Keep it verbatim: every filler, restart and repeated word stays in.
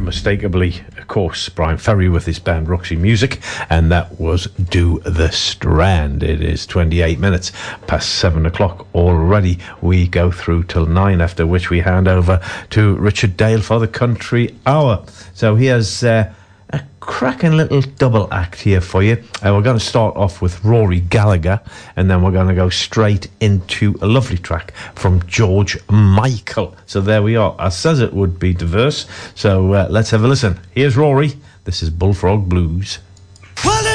unmistakably, of course, Brian Ferry with his band Roxy Music, and that was Do the Strand. It is twenty-eight minutes past seven o'clock already. We go through till nine, after which we hand over to Richard Dale for the Country Hour. So here's uh, a cracking little double act here for you. Uh, we're going to start off with Rory Gallagher, and then we're going to go straight into a lovely track from George Michael. So there we are. I says it would be diverse, so uh, let's have a listen. Here's Rory. This is Bullfrog Blues. Well,